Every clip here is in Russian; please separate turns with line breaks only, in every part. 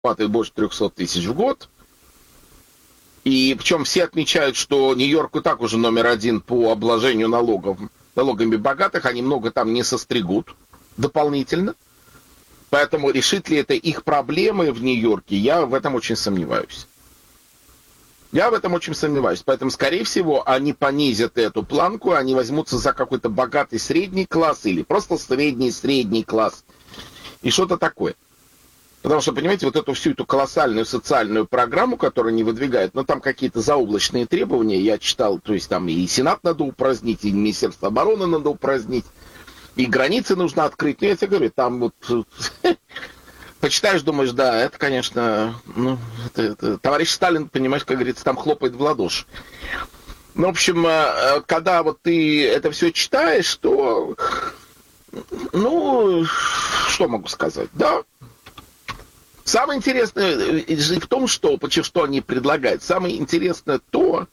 зарабатывает больше 300 тысяч в год. И причем все отмечают, что Нью-Йорк и так уже номер один по обложению налогами богатых. Они много там не состригут дополнительно. Поэтому решит ли это их проблемы в Нью-Йорке, я в этом очень сомневаюсь. Поэтому, скорее всего, они понизят эту планку, они возьмутся за какой-то богатый средний класс или просто средний класс. И что-то такое. Потому что, понимаете, вот всю эту колоссальную социальную программу, которую они выдвигают, там какие-то заоблачные требования, я читал, то есть там и Сенат надо упразднить, и Министерство обороны надо упразднить, и границы нужно открыть. Я тебе говорю, там вот почитаешь, думаешь, да, это, конечно, товарищ Сталин, понимаешь, как говорится, там хлопает в ладоши. В общем, когда вот ты это все читаешь, то, что могу сказать, да. Самое интересное в том, что они предлагают. Самое интересное то,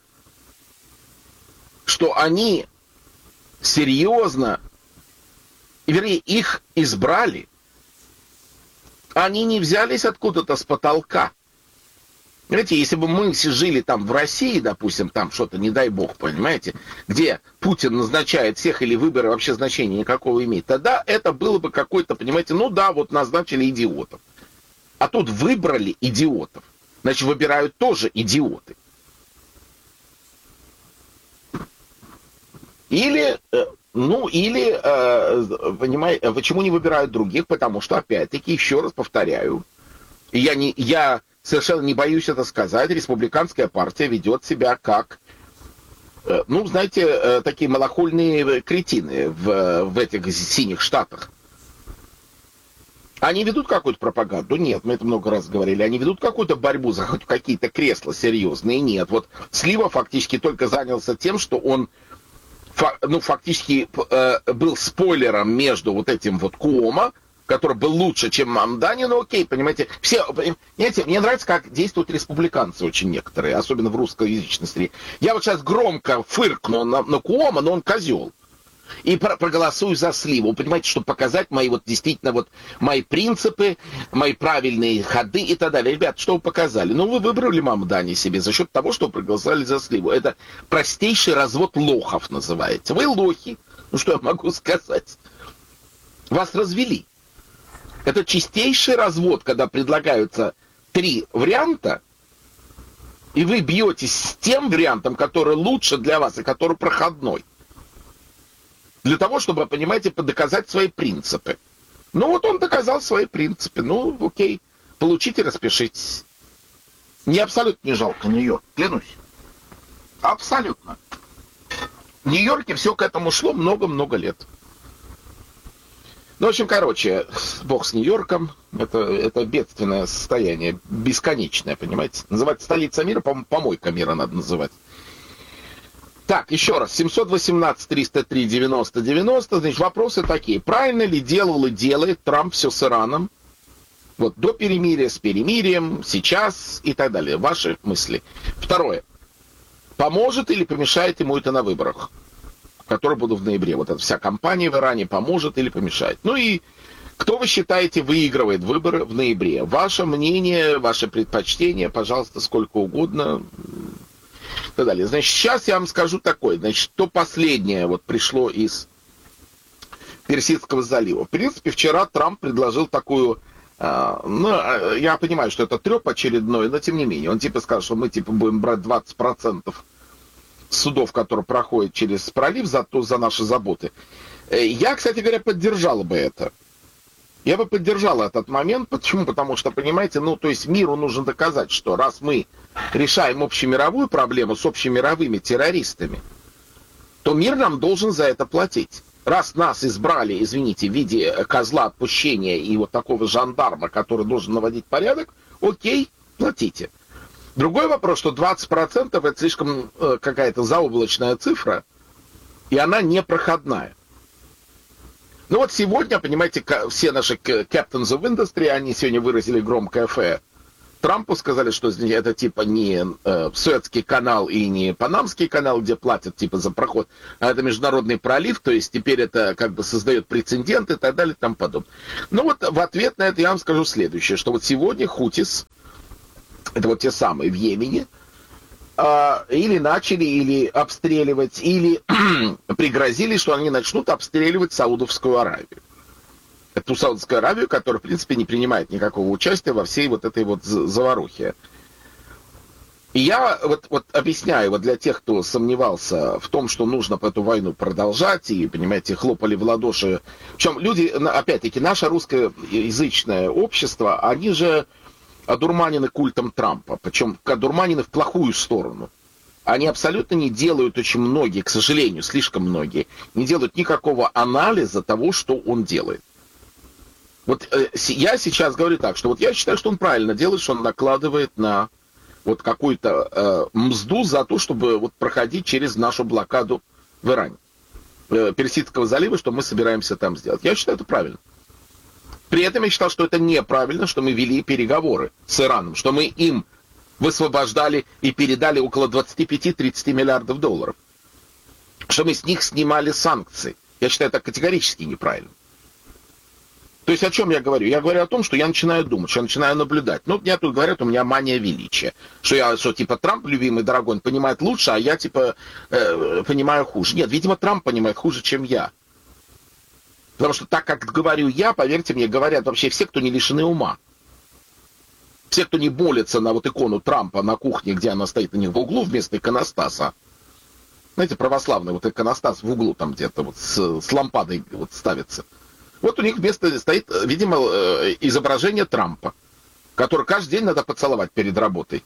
что они серьезно, вернее, их избрали. Они не взялись откуда-то с потолка. Знаете, если бы мы жили там в России, допустим, там что-то, не дай бог, понимаете, где Путин назначает всех или выборы вообще значения никакого имеет, тогда это было бы какой-то, понимаете, вот назначили идиотов. А тут выбрали идиотов. Значит, выбирают тоже идиоты. Понимаете, почему не выбирают других? Потому что, опять-таки, еще раз повторяю, я совершенно не боюсь это сказать, республиканская партия ведет себя как, такие малохольные кретины в этих синих штатах. Они ведут какую-то пропаганду? Нет, мы это много раз говорили. Они ведут какую-то борьбу за хоть какие-то кресла серьезные? Нет. Вот Слива фактически только занялся тем, что он фактически был спойлером между вот этим вот Куомо, который был лучше, чем Мамдани, окей, понимаете. Понимаете, мне нравится, как действуют республиканцы очень некоторые, особенно в русскоязычной среде. Я вот сейчас громко фыркну на Куомо, но он козел. И проголосую за Сливу. Понимаете, чтобы показать мои мои принципы, мои правильные ходы и так далее. Ребят, что вы показали? Вы выбрали Мамдани себе за счет того, что проголосовали за Сливу. Это простейший развод лохов называется. Вы лохи. Что я могу сказать? Вас развели. Это чистейший развод, когда предлагаются 3 варианта, и вы бьетесь с тем вариантом, который лучше для вас и который проходной. Для того, чтобы, понимаете, доказать свои принципы. Он доказал свои принципы. Окей, получите, распишитесь. Мне абсолютно не жалко Нью-Йорк, клянусь. Абсолютно. В Нью-Йорке все к этому шло много-много лет. В общем, бог с Нью-Йорком. Это бедственное состояние, бесконечное, понимаете. Называть столица мира, помойка мира надо называть. Так, еще раз, 718-303-90-90, значит, вопросы такие. Правильно ли делал и делает Трамп все с Ираном? До перемирия, с перемирием, сейчас и так далее. Ваши мысли. Второе. Поможет или помешает ему это на выборах, которые будут в ноябре? Эта вся кампания в Иране поможет или помешает? И кто, вы считаете, выигрывает выборы в ноябре? Ваше мнение, ваше предпочтение, пожалуйста, сколько угодно. И так далее. Значит, сейчас я вам скажу такое. Значит, что последнее пришло из Персидского залива. В принципе, вчера Трамп предложил такую... я понимаю, что это трёп очередной, но тем не менее. Он сказал, что мы будем брать 20% судов, которые проходят через пролив за наши заботы. Я, кстати говоря, поддержал бы это. Я бы поддержал этот момент. Почему? Потому что, понимаете, то есть миру нужно доказать, что раз мы решаем общемировую проблему с общемировыми террористами, то мир нам должен за это платить. Раз нас избрали, извините, в виде козла отпущения и такого жандарма, который должен наводить порядок, окей, платите. Другой вопрос, что 20% это слишком какая-то заоблачная цифра, и она непроходная. Сегодня, понимаете, все наши captains of industry, они сегодня выразили громкое «фэ». Трампу сказали, что это типа не Суэцкий канал и не Панамский канал, где платят типа за проход, а это международный пролив, то есть теперь это как бы создает прецедент и так далее и тому подобное. Ну вот в ответ на это я вам скажу следующее, что вот сегодня хутис, это вот те самые в Йемене, или начали, или обстреливать, или пригрозили, что они начнут обстреливать Саудовскую Аравию. Ту Саудовскую Аравию, которая, в принципе, не принимает никакого участия во всей вот этой вот заварухе. И я вот объясняю, вот для тех, кто сомневался в том, что нужно эту войну продолжать, и, понимаете, хлопали в ладоши. Причем люди, опять-таки, наше русскоязычное общество, они же одурманены культом Трампа, причем одурманены в плохую сторону. Они абсолютно не делают, очень многие, к сожалению, слишком многие, не делают никакого анализа того, что он делает. Вот я сейчас говорю так, что вот я считаю, что он правильно делает, что он накладывает на вот какую-то мзду за то, чтобы вот проходить через нашу блокаду в Иране, Персидского залива, что мы собираемся там сделать. Я считаю, это правильно. При этом я считал, что это неправильно, что мы вели переговоры с Ираном, что мы им высвобождали и передали около 25-30 миллиардов долларов, что мы с них снимали санкции. Я считаю, это категорически неправильно. То есть о чем я говорю? Я говорю о том, что я начинаю думать, что я начинаю наблюдать. Ну, мне тут говорят, у меня мания величия. Что типа, Трамп, любимый, дорогой, он понимает лучше, а я, типа, понимаю хуже. Нет, видимо, Трамп понимает хуже, чем я. Потому что так, как говорю я, поверьте мне, говорят вообще все, кто не лишены ума. Все, кто не молится на вот икону Трампа на кухне, где она стоит у них в углу вместо иконостаса. Знаете, православный вот иконостас в углу там где-то вот с лампадой вот ставится. Вот у них вместо стоит, видимо, изображение Трампа, который каждый день надо поцеловать перед работой.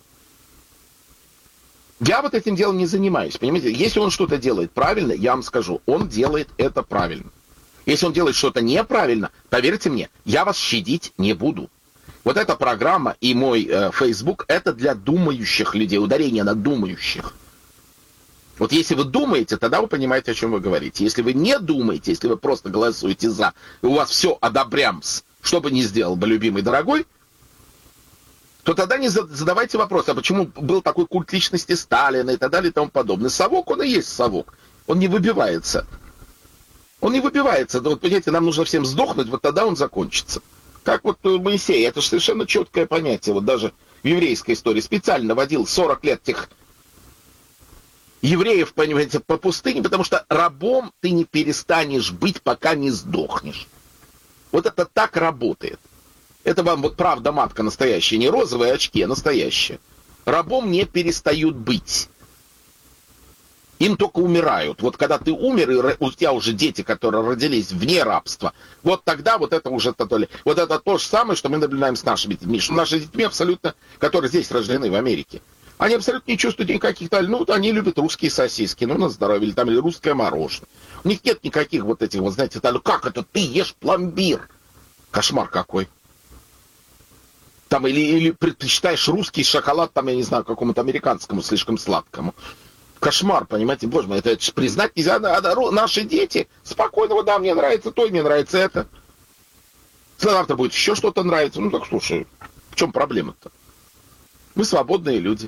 Я вот этим делом не занимаюсь, понимаете? Если он что-то делает правильно, я вам скажу, он делает это правильно. Если он делает что-то неправильно, поверьте мне, я вас щадить не буду. Вот эта программа и мой Facebook, это для думающих людей, ударение на думающих. Вот если вы думаете, тогда вы понимаете, о чем вы говорите. Если вы не думаете, если вы просто голосуете за, и у вас все одобрямс, что бы ни сделал бы любимый дорогой, то тогда не задавайте вопрос, а почему был такой культ личности Сталина и так далее и тому подобное. Совок, он и есть совок. Он не выбивается. Он не выбивается. Вот, понимаете, нам нужно всем сдохнуть, вот тогда он закончится. Как вот Моисей, это же совершенно четкое понятие. Вот даже в еврейской истории специально водил 40 лет тех евреев, понимаете, по пустыне, потому что рабом ты не перестанешь быть, пока не сдохнешь. Вот это так работает. Это вам вот правда матка настоящая, не розовые очки, а настоящие. Рабом не перестают быть. Им только умирают. Вот когда ты умер, и у тебя уже дети, которые родились вне рабства, вот тогда вот это уже вот это то же самое, что мы наблюдаем с нашими детьми. Что наши детьми абсолютно, которые здесь рождены в Америке, они абсолютно не чувствуют никаких, ну, они любят русские сосиски, ну, на здоровье, или там, или русское мороженое. У них нет никаких вот этих, вот, знаете, как это, ты ешь пломбир? Кошмар какой. Там, или предпочитаешь русский шоколад, там, я не знаю, какому-то американскому, слишком сладкому. Кошмар, понимаете, боже мой, это же признать нельзя. Наши дети спокойно, вот, да, мне нравится то, мне нравится это. Завтра будет еще что-то нравится. Ну, так, слушай, в чем проблема-то? Мы свободные люди.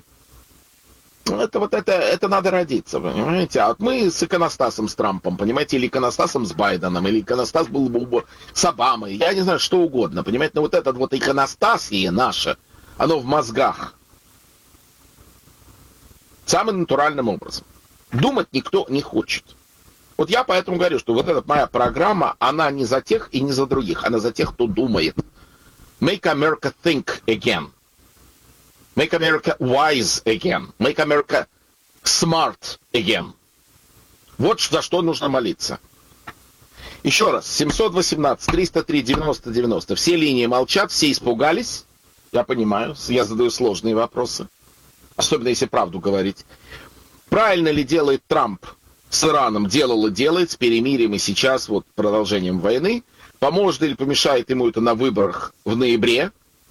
Это надо родиться, понимаете? А вот мы с иконостасом с Трампом, понимаете, или иконостасом с Байденом, или иконостас был бы с Обамой, я не знаю, что угодно, понимаете? Но вот этот вот иконостасие наше, оно в мозгах. Самым натуральным образом. Думать никто не хочет. Вот я поэтому говорю, что вот эта моя программа, она не за тех и не за других, она за тех, кто думает. Make America think again. Make America wise again. Make America smart again. Вот за что нужно молиться. Еще раз. 718-303-90-90. Все линии молчат, все испугались. Я понимаю, я задаю сложные вопросы. Особенно если правду говорить. Правильно ли делает Трамп с Ираном? Делал и делает с перемирием и сейчас вот продолжением войны. Поможет или помешает ему это на выборах в ноябре?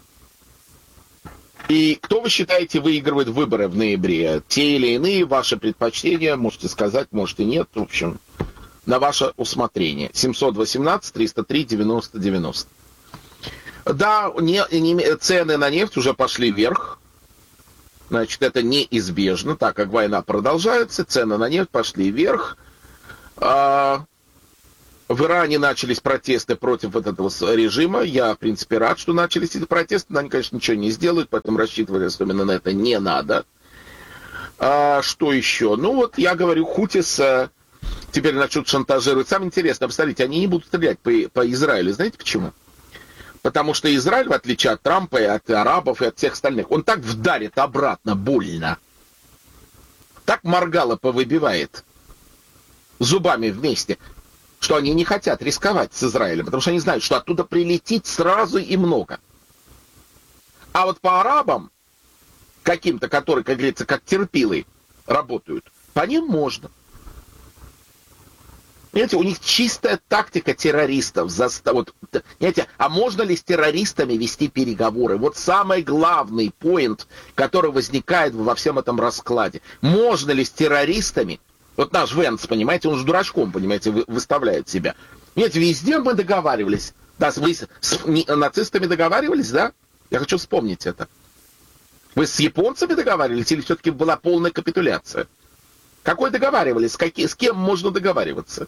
И кто, вы считаете, выигрывает выборы в ноябре? Те или иные ваши предпочтения, можете сказать, можете нет. В общем, на ваше усмотрение. 718-303-90-90. Да, цены на нефть уже пошли вверх. Значит, это неизбежно. Так как война продолжается, цены на нефть пошли вверх. В Иране начались протесты против вот этого режима. Я, в принципе, рад, что начались эти протесты. Но они, конечно, ничего не сделают, поэтому рассчитывать особенно на это не надо. Что еще? Ну, вот я говорю, Хутис теперь начнут шантажировать. Самое интересное, посмотрите, они не будут стрелять по Израилю. Знаете почему? Потому что Израиль, в отличие от Трампа и от арабов и от всех остальных, он так вдарит обратно больно. Так моргало повыбивает зубами вместе, что они не хотят рисковать с Израилем, потому что они знают, что оттуда прилетит сразу и много. А вот по арабам, каким-то, которые, как говорится, как терпилы работают, по ним можно. Понимаете, у них чистая тактика террористов. Понимаете, а можно ли с террористами вести переговоры? Вот самый главный поинт, который возникает во всем этом раскладе. Можно ли с террористами, вот наш Венс, понимаете, он же дурачком, понимаете, выставляет себя. Понимаете, везде мы договаривались. Да, вы с нацистами договаривались, да? Я хочу вспомнить это. Вы с японцами договаривались или все-таки была полная капитуляция? Какой договаривались? С кем можно договариваться?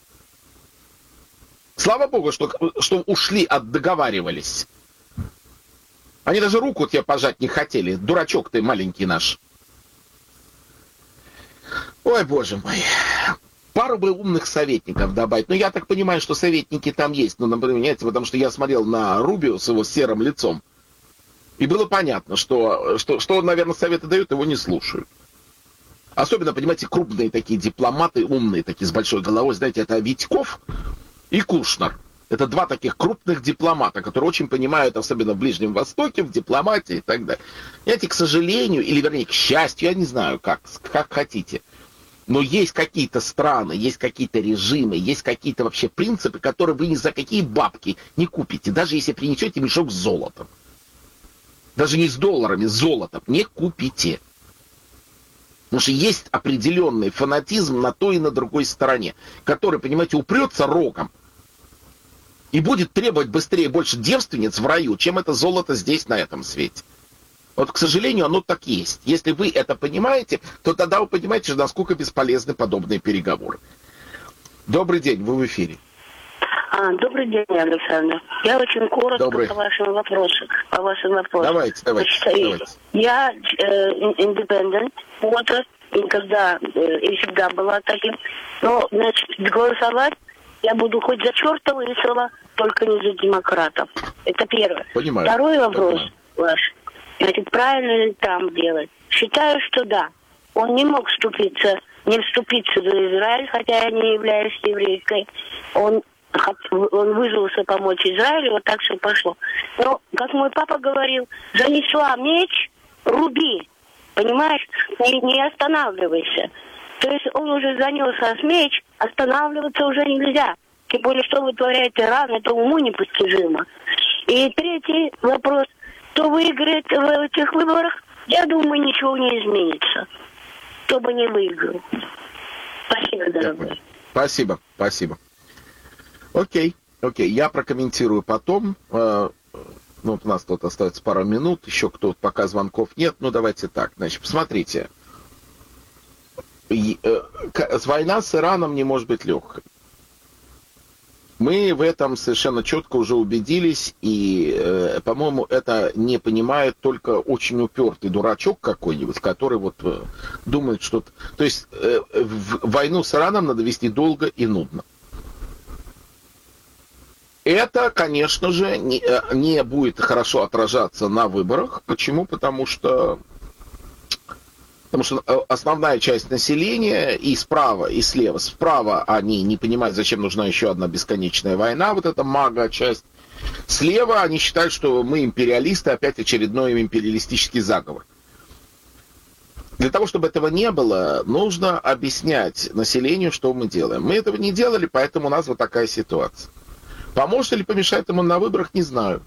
Слава богу, что ушли от договаривались. Они даже руку тебе пожать не хотели. Дурачок ты маленький наш. Ой, боже мой. Пару бы умных советников добавить. Но я так понимаю, что советники там есть. Ну, например, потому что я смотрел на Рубио с его серым лицом. И было понятно, что он, наверное, советы дает, его не слушают. Особенно, понимаете, крупные такие дипломаты, умные такие, с большой головой. Знаете, это Витьков и Кушнер. Это два таких крупных дипломата, которые очень понимают, особенно в Ближнем Востоке, в дипломатии и так далее. Знаете, к сожалению, или вернее, к счастью, я не знаю, как хотите, но есть какие-то страны, есть какие-то режимы, есть какие-то вообще принципы, которые вы ни за какие бабки не купите, даже если принесете мешок с золотом. Даже не с долларами, с золотом. Не купите. Потому что есть определенный фанатизм на той и на другой стороне, который, понимаете, упрется рогом и будет требовать быстрее больше девственниц в раю, чем это золото здесь, на этом свете. Вот, к сожалению, оно так есть. Если вы это понимаете, то тогда вы понимаете, насколько бесполезны подобные переговоры. Добрый день, вы в эфире.
Добрый день, Александр. Я очень коротко по вашим вопросам.
Давайте.
Я independent, никогда и всегда была таким. Но, значит, голосовать я буду хоть за чертова лысого, только не за демократов. Это первое.
Понимаю.
Второй вопрос ваш. Значит, правильно ли там делать? Считаю, что да. Он не мог вступиться за Израиль, хотя я не являюсь еврейской. Он вызвался помочь Израилю, вот так все пошло. Но, как мой папа говорил, занесла меч, руби, понимаешь, не останавливайся. То есть он уже занес меч, останавливаться уже нельзя. Тем более, что вытворяет Иран, это уму непостижимо. И третий вопрос. Кто выиграет в этих выборах, я думаю, ничего не изменится. Кто бы не выиграл. Спасибо, дорогой.
Спасибо. Окей. Я прокомментирую потом. У нас тут остается пару минут. Еще кто-то, пока звонков нет. Давайте так. Значит, посмотрите. Война с Ираном не может быть легкой. Мы в этом совершенно четко уже убедились, и, по-моему, это не понимает только очень упертый дурачок какой-нибудь, который думает что-то... То есть войну с Ираном надо вести долго и нудно. Это, конечно же, не будет хорошо отражаться на выборах. Почему? Потому что основная часть населения и справа, и слева. Справа они не понимают, зачем нужна еще одна бесконечная война, вот эта мага-часть. Слева они считают, что мы империалисты, опять очередной империалистический заговор. Для того, чтобы этого не было, нужно объяснять населению, что мы делаем. Мы этого не делали, поэтому у нас вот такая ситуация. Поможет или помешает ему на выборах, не знаю.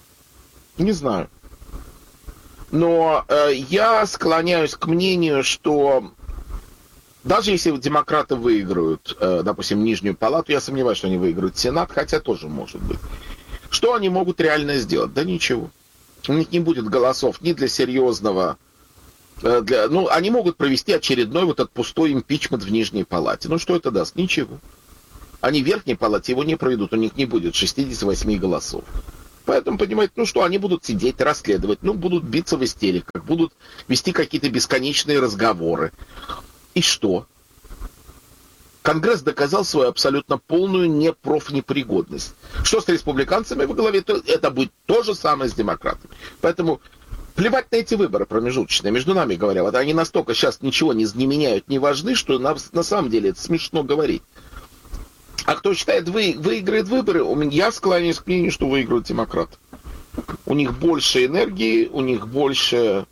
Но я склоняюсь к мнению, что даже если демократы выиграют, допустим, Нижнюю палату, я сомневаюсь, что они выиграют Сенат, хотя тоже может быть. Что они могут реально сделать? Да ничего. У них не будет голосов ни для серьезного... они могут провести очередной вот этот пустой импичмент в Нижней Палате. Ну, что это даст? Ничего. Они в Верхней Палате его не проведут, у них не будет 68 голосов. Поэтому, понимаете, они будут сидеть, расследовать, будут биться в истериках, будут вести какие-то бесконечные разговоры. И что? Конгресс доказал свою абсолютно полную непрофнепригодность. Что с республиканцами во главе, это будет то же самое с демократами. Поэтому плевать на эти выборы промежуточные, между нами говоря. Вот они настолько сейчас ничего не меняют, не важны, что на самом деле это смешно говорить. А кто считает, выиграет выборы, я склоняюсь к мнению, что выиграют демократы. У них больше энергии, у них больше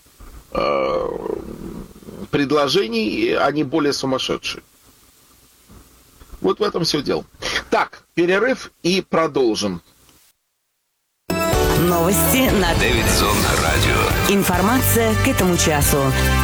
предложений, они более сумасшедшие. Вот в этом все дело. Так, перерыв и продолжим.
Новости на
Дэвидсон Радио.
Информация к этому часу.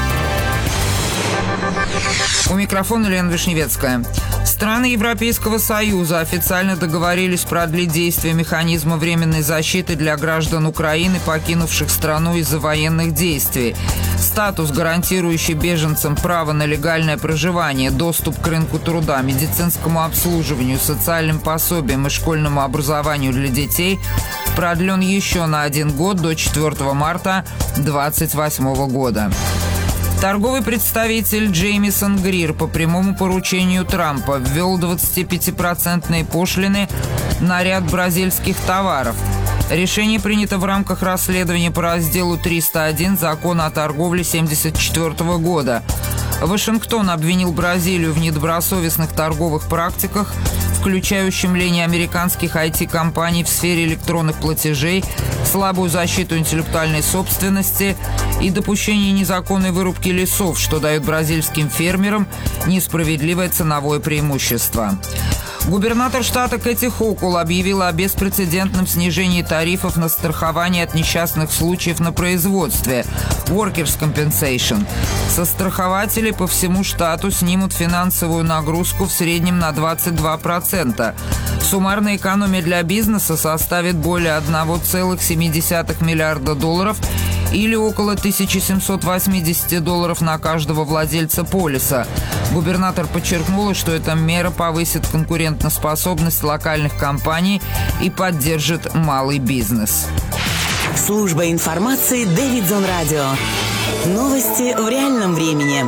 У микрофона Лена Вишневецкая. Страны Европейского Союза официально договорились продлить действие механизма временной защиты для граждан Украины, покинувших страну из-за военных действий. Статус, гарантирующий беженцам право на легальное проживание, доступ к рынку труда, медицинскому обслуживанию, социальным пособиям и школьному образованию для детей, продлен еще на 1 год до 4 марта 2028 года. Торговый представитель Джеймисон Грир по прямому поручению Трампа ввел 25% пошлины на ряд бразильских товаров. Решение принято в рамках расследования по разделу 301 Закона о торговле 1974 года. Вашингтон обвинил Бразилию в недобросовестных торговых практиках, включая ущемление американских IT-компаний в сфере электронных платежей, слабую защиту интеллектуальной собственности и допущение незаконной вырубки лесов, что дает бразильским фермерам несправедливое ценовое преимущество. Губернатор штата Кэти Хоукул объявила о беспрецедентном снижении тарифов на страхование от несчастных случаев на производстве – Workers' Compensation. Сострахователи по всему штату снимут финансовую нагрузку в среднем на 22%. Суммарная экономия для бизнеса составит более $1,7 миллиарда или около $1780 на каждого владельца полиса. Губернатор подчеркнула, что эта мера повысит конкурентоспособность локальных компаний и поддержит малый бизнес.
Служба информации Дэвидсон Радио. Новости в реальном времени.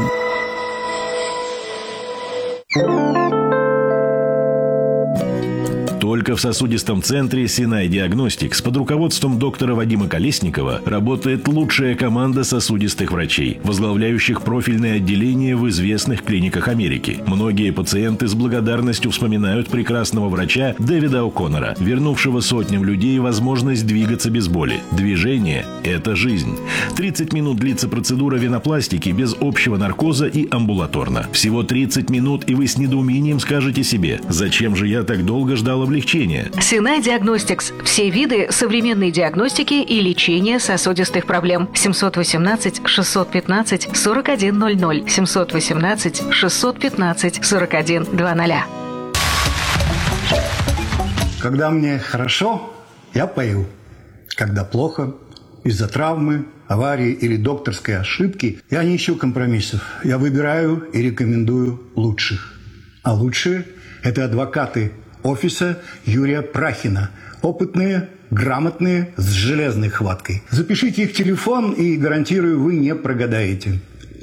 Только в сосудистом центре Sinai Diagnostics под руководством доктора Вадима Колесникова работает лучшая команда сосудистых врачей, возглавляющих профильные отделения в известных клиниках Америки. Многие пациенты с благодарностью вспоминают прекрасного врача Дэвида О'Коннора, вернувшего сотням людей возможность двигаться без боли. Движение – это жизнь. 30 минут длится процедура венопластики без общего наркоза и амбулаторно. Всего 30 минут, и вы с недоумением скажете себе: «Зачем же я так долго ждал облегчения?»
Sinai Diagnostics. Все виды современной диагностики и лечения сосудистых проблем. 718-615-4100. 718-615-4100.
Когда мне хорошо, я пою. Когда плохо, из-за травмы, аварии или докторской ошибки, я не ищу компромиссов. Я выбираю и рекомендую лучших. А лучшие – это адвокаты офиса Юрия Прахина. Опытные, грамотные, с железной хваткой. Запишите их телефон, и, гарантирую, вы не прогадаете.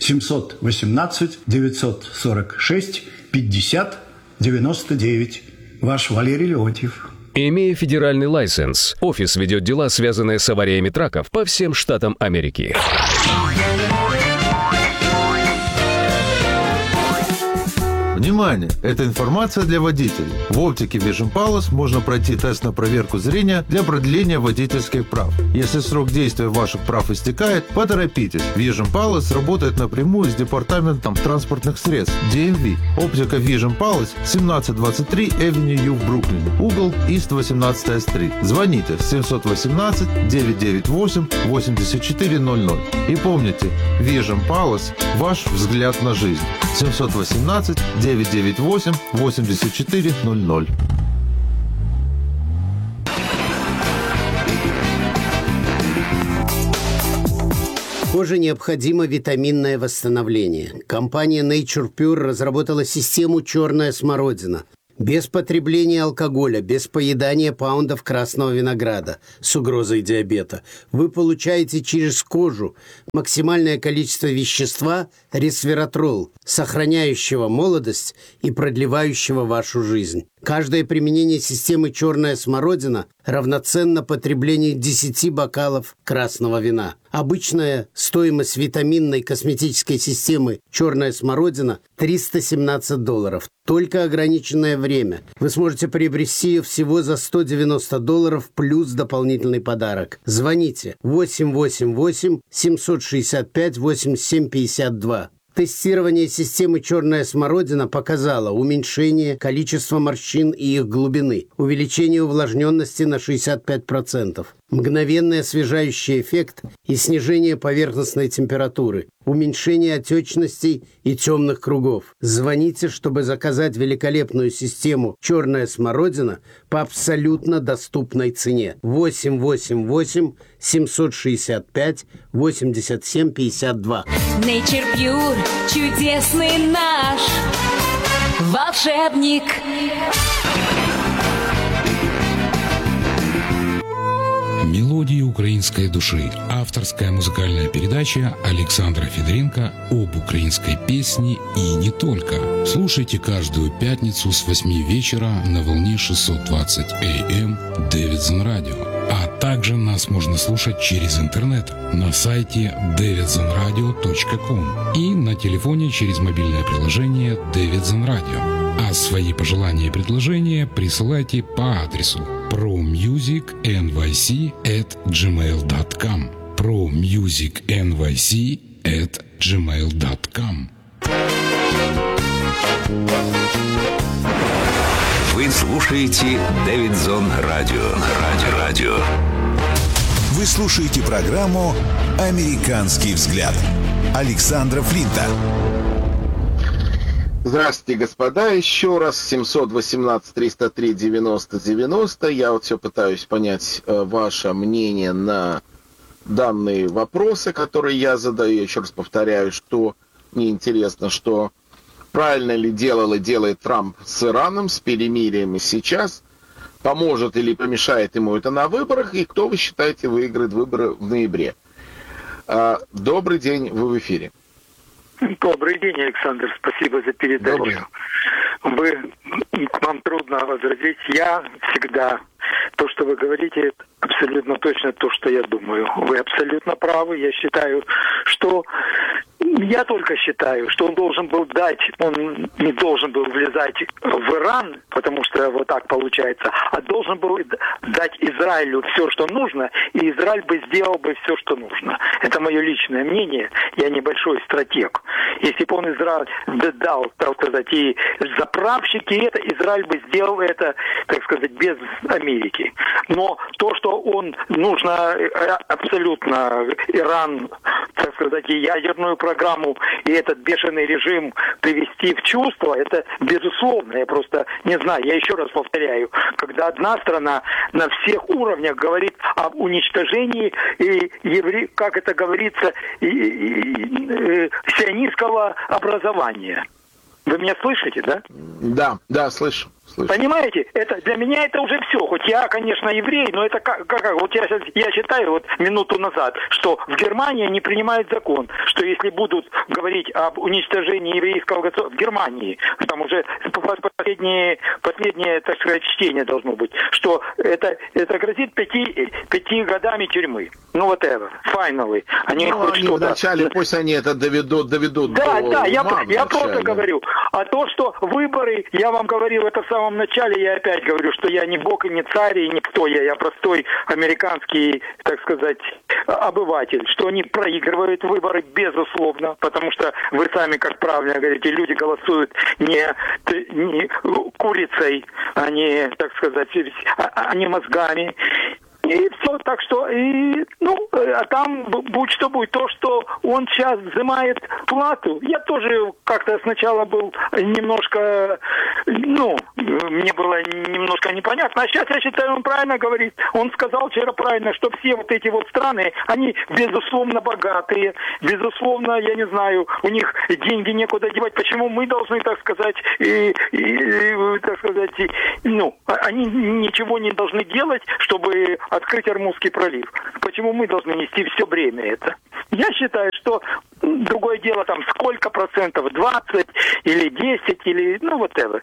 718-946-50-99. Ваш Валерий Леонтьев.
Имея федеральный лайсенс, офис ведет дела, связанные с авариями траков по всем штатам Америки.
Внимание! Эта информация для водителей. В оптике Vision Palace можно пройти тест на проверку зрения для продления водительских прав. Если срок действия ваших прав истекает, поторопитесь. Vision Palace работает напрямую с Департаментом транспортных средств DMV. Оптика Vision Palace 1723 Avenue U в Бруклине. Угол East 18th Street. Звоните 718-998-8400. И помните, Vision Palace – ваш взгляд на жизнь. 718-998-8400.
Коже необходимо витаминное восстановление. Компания Nature Pure разработала систему «Черная смородина». Без потребления алкоголя, без поедания паундов красного винограда с угрозой диабета. Вы получаете через кожу максимальное количество вещества ресвератрол, сохраняющего молодость и продлевающего вашу жизнь. Каждое применение системы «Черная смородина» равноценно потреблению 10 бокалов красного вина. Обычная стоимость витаминной косметической системы «Черная смородина» $317. Только ограниченное время. Вы сможете приобрести ее всего за $190 плюс дополнительный подарок. Звоните 888-765-8752. Тестирование системы «Черная смородина» показало уменьшение количества морщин и их глубины, увеличение увлажненности на 65%, мгновенный освежающий эффект и снижение поверхностной температуры, уменьшение отечностей и темных кругов. Звоните, чтобы заказать великолепную систему «Черная смородина» по абсолютно доступной цене. 888-765-8752.
Nature Pure, чудесный наш волшебник.
Мелодии украинской души. Авторская музыкальная передача Александра Федоренко об украинской песне и не только. Слушайте каждую пятницу с 8 вечера на волне 620 АМ Davidson Radio. А также нас можно слушать через интернет на сайте davidsonradio.com и на телефоне через мобильное приложение Davidson Radio. А свои пожелания и предложения присылайте по адресу promusicnyc@gmail.com promusicnyc@gmail.com.
Вы слушаете Davidson Radio. Радио.
Вы слушаете программу «Американский взгляд» Александра Флинта.
Здравствуйте, господа. Еще раз 718-303-90-90. Я вот все пытаюсь понять ваше мнение на данные вопросы, которые я задаю. Я еще раз повторяю, что мне интересно, что правильно ли делал и делает Трамп с Ираном, с перемирием и сейчас. Поможет или помешает ему это на выборах, и кто, вы считаете, выиграет выборы в ноябре. Добрый день, вы в эфире.
Добрый день, Александр, спасибо за передачу. Вам трудно возразить. Я всегда, то, что вы говорите, абсолютно точно то, что я думаю. Вы абсолютно правы. Я только считаю, что он должен был он не должен был влезать в Иран, потому что вот так получается, а должен был дать Израилю все, что нужно, и Израиль бы сделал бы все, что нужно. Это мое личное мнение. Я небольшой стратег. Если бы он Израиль дал, так сказать, и заправщики, Израиль бы сделал это, так сказать, без Америки. Но то, что нужно абсолютно Иран, так сказать, и ядерную программу, и этот бешеный режим привести в чувство, это безусловно. Я просто не знаю. Я еще раз повторяю. Когда одна страна на всех уровнях говорит об уничтожении как это говорится, сионистского образования. Вы меня слышите, да?
Да, слышу.
Понимаете, для меня это уже все. Хоть я, конечно, еврей, но это вот я считаю вот минуту назад, что в Германии не принимают закон, что если будут говорить об уничтожении еврейского государства в Германии, там уже последнее, так сказать, чтение должно быть, что это грозит 5 годами тюрьмы. Ну, whatever, finally. Они
вначале, пусть они это доведут
Да, я просто говорю. А то, что выборы, я вам говорил это в самом начале, я опять говорю, что я не бог и не царь, и никто, я простой американский, так сказать, обыватель, что они проигрывают выборы, безусловно, потому что вы сами, как правильно говорите, люди голосуют не курицей, а не, так сказать, а не мозгами. И все, так что, а там будь что будет, то, что он сейчас взимает плату, я тоже как-то сначала был немножко, мне было немножко непонятно, а сейчас я считаю, он правильно говорит, он сказал вчера правильно, что все вот эти вот страны, они безусловно богатые, безусловно, я не знаю, у них деньги некуда девать, почему мы должны, так сказать, они ничего не должны делать, чтобы открыть Ормузский пролив. Почему мы должны нести все бремя это? Я считаю, что другое дело там сколько процентов, 20 или 10 или whatever.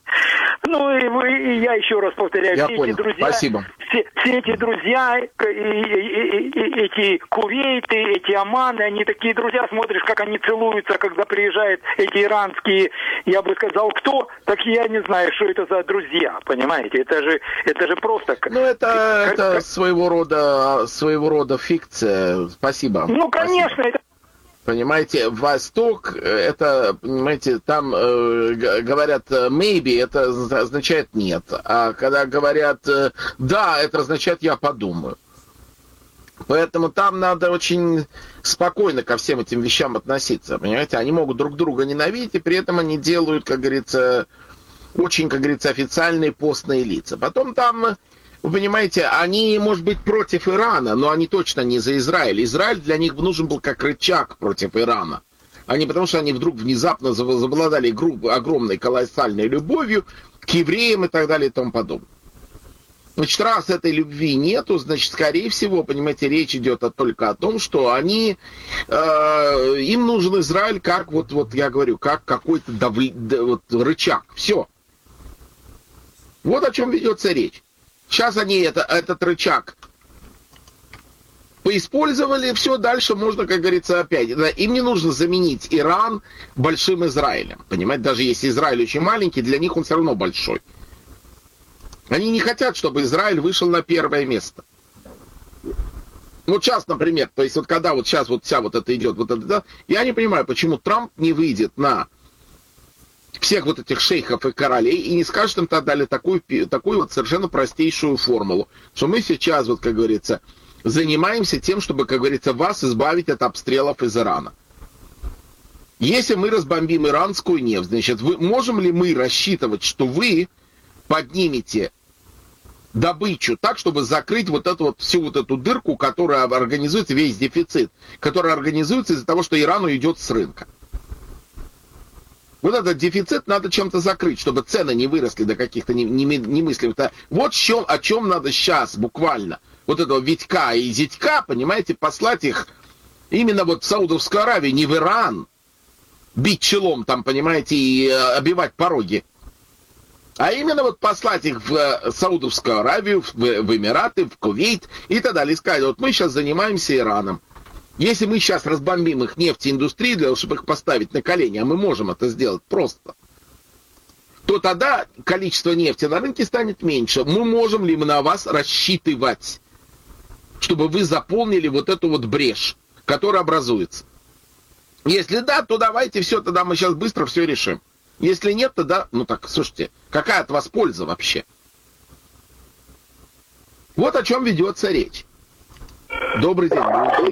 И я еще раз повторяю, все эти друзья,
спасибо.
Все эти друзья, эти кувейты, эти оманы, они такие друзья, смотришь, как они целуются, когда приезжают эти иранские, я бы сказал, кто, так я не знаю, что это за друзья, понимаете? Это же просто...
это своего рода фикция. Спасибо.
Конечно, это...
Понимаете, Восток, это, понимаете, там говорят maybe, это означает нет. А когда говорят да, это означает я подумаю. Поэтому там надо очень спокойно ко всем этим вещам относиться. Понимаете, они могут друг друга ненавидеть, и при этом они делают, как говорится, очень, как говорится, официальные постные лица. Потом там... Вы понимаете, они, может быть, против Ирана, но они точно не за Израиль. Израиль для них нужен был как рычаг против Ирана. А не потому, что они вдруг внезапно обладали огромной колоссальной любовью к евреям и так далее и тому подобное. Значит, раз этой любви нету, значит, скорее всего, понимаете, речь идет только о том, что им нужен Израиль как, вот я говорю, как какой-то рычаг. Все. Вот о чем ведется речь. Сейчас они этот рычаг поиспользовали, все, дальше можно, как говорится, опять. Им не нужно заменить Иран большим Израилем. Понимаете, даже если Израиль очень маленький, для них он все равно большой. Они не хотят, чтобы Израиль вышел на первое место. Сейчас, например, то есть когда сейчас вся это идет, я не понимаю, почему Трамп не выйдет на всех этих шейхов и королей и не скажет им тогда такую совершенно простейшую формулу, что мы сейчас, как говорится, занимаемся тем, чтобы, как говорится, вас избавить от обстрелов из Ирана. Если мы разбомбим иранскую нефть, значит, можем ли мы рассчитывать, что вы поднимете добычу так, чтобы закрыть всю эту дырку, которая организуется, весь дефицит, который организуется из-за того, что Иран уйдет с рынка? Вот этот дефицит надо чем-то закрыть, чтобы цены не выросли до каких-то немыслимых. Вот о чем надо сейчас буквально. Вот этого Витька и Зятька, понимаете, послать их именно в Саудовскую Аравию, не в Иран, бить челом там, понимаете, и обивать пороги. А именно послать их в Саудовскую Аравию, в Эмираты, в Кувейт и так далее. И сказать, мы сейчас занимаемся Ираном. Если мы сейчас разбомбим их нефтеиндустрию, для того, чтобы их поставить на колени, а мы можем это сделать просто, то тогда количество нефти на рынке станет меньше. Мы можем ли на вас рассчитывать, чтобы вы заполнили эту брешь, которая образуется? Если да, то давайте тогда мы сейчас быстро все решим. Если нет, тогда, слушайте, какая от вас польза вообще? Вот о чем ведется речь. Добрый день.